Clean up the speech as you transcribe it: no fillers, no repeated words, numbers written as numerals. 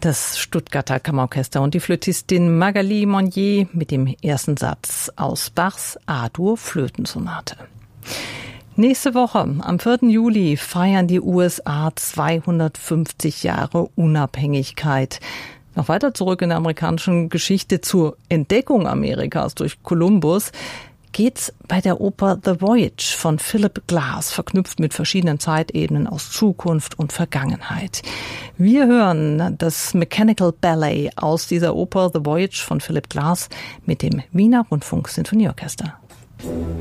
Das Stuttgarter Kammerorchester und die Flötistin Magali Monnier mit dem ersten Satz aus Bachs A-Dur-Flötensonate. Nächste Woche, am 4. Juli, feiern die USA 250 Jahre Unabhängigkeit. Noch weiter zurück in der amerikanischen Geschichte zur Entdeckung Amerikas durch Kolumbus geht's bei der Oper The Voyage von Philip Glass, verknüpft mit verschiedenen Zeitebenen aus Zukunft und Vergangenheit. Wir hören das Mechanical Ballet aus dieser Oper The Voyage von Philip Glass mit dem Wiener Rundfunk-Sinfonieorchester.